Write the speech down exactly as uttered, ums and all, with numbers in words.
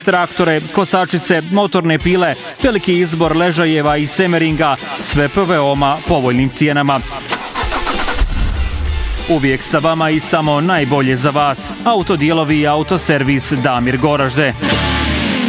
traktore, kosačice, motorne pile, veliki izbor ležajeva i semeringa, sve po veoma povoljnim cijenama. Uvijek sa vama i samo najbolje za vas. Autodijelovi i autoservis Damir Goražde.